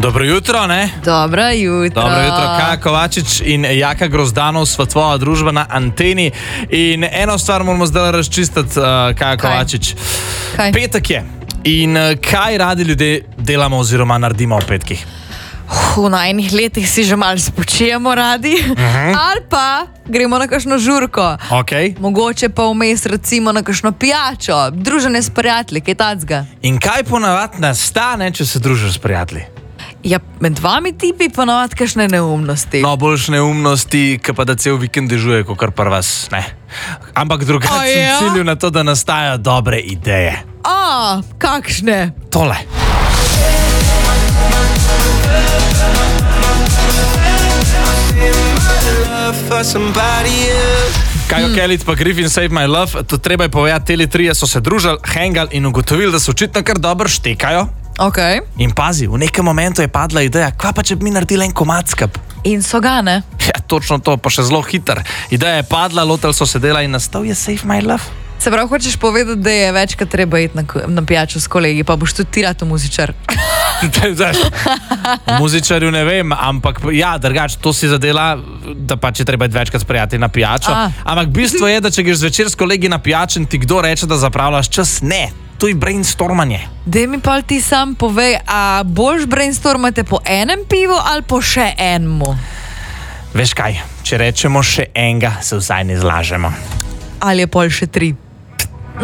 Dobro jutro, ne? Dobro jutro. Dobro jutro, Kaja Kovačič in Jaka Grozdanov sva tvoja družba na Anteni. In eno stvar moramo zdaj razčistiti, Kaja Kovačič. Kaj? Petek je. In kaj radi ljudje delamo oziroma naredimo v petkih? V najnih letih si že malo spočijemo radi, ali pa gremo na kakšno žurko. Okay. Mogoče pa vmes recimo na kakšno pijačo, druženje s prijatelji, kaj tacga. In kaj ponavadi nastane, če se družiš s prijatelji? Ja, med vami tipi ponavadi kakšne neumnosti. No, boljš neumnosti, ki pa da cel vikend dežuje, kot kar pa vas, ne. Ampak drugače sem ciljil na to, da nastajajo dobre ideje. Kakšne? Tole. Kajo Kelly pa Griffin Save My Love, to treba je povedati, teli trije so se družili, hengali in ugotovili, da so očitno kar dobro štekajo. Okay. In pazi, v nekem momentu je padla ideja, kva pa če bi mi naredili en komad skup. In so ga, ne? Ja, točno to, pa še zelo hiter. Ideja je padla, loteli so se dela in nastal je Save My Love. Se pravi, hočeš povedati, da je večkrat treba iti na pijačo s kolegi, pa boš tudi ti rad v muzičar. V muzičarju ne vem, ampak ja, drugače, to si zadela, da pa če treba iti večkrat s prijatelji na pijačo. Ampak bistvo je, da če greš zvečer s kolegi na pijačo in ti kdo reče, da zapravljaš čas, ne. To je brainstormanje. Dej mi pa ti sam povej, a boš brainstormate po enem pivu ali po še enemu? Veš kaj, če rečemo še enega, se vsaj ne zlažemo. Ali je pol še 3?